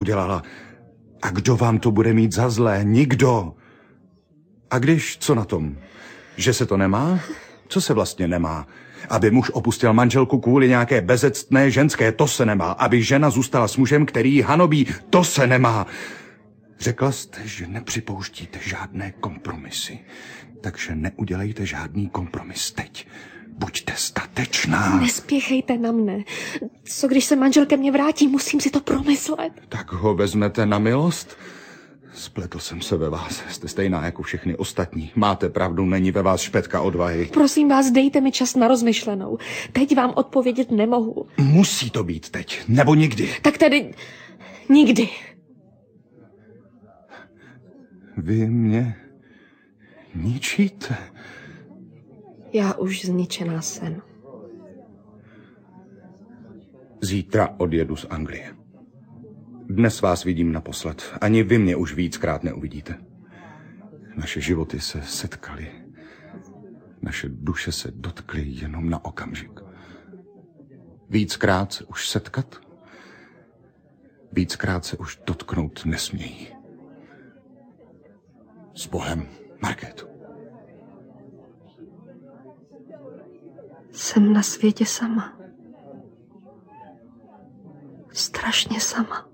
udělala. A kdo vám to bude mít za zlé? Nikdo. A když, co na tom? Že se to nemá? Co se vlastně nemá? Aby muž opustil manželku kvůli nějaké bezectné ženské, to se nemá. Aby žena zůstala s mužem, který ji hanobí, to se nemá. Řekla jste, že nepřipouštíte žádné kompromisy. Takže neudělejte žádný kompromis teď. Buďte statečná. Nespěchejte na mne. Co když se manžel ke mně vrátí, musím si to promyslet. Tak ho vezmete na milost? Spletl jsem se ve vás. Jste stejná jako všechny ostatní. Máte pravdu, není ve vás špetka odvahy. Prosím vás, dejte mi čas na rozmyšlenou. Teď vám odpovědět nemohu. Musí to být teď, nebo nikdy. Tak tedy nikdy. Vy mě ničíte. Já už zničená jsem. Zítra odjedu z Anglie. Dnes vás vidím naposled. Ani vy mě už víckrát neuvidíte. Naše životy se setkaly. Naše duše se dotkly jenom na okamžik. Víckrát se už setkat? Víckrát se už dotknout nesmějí. S Bohem, Markéto. Jsem na světě sama. Strašně sama.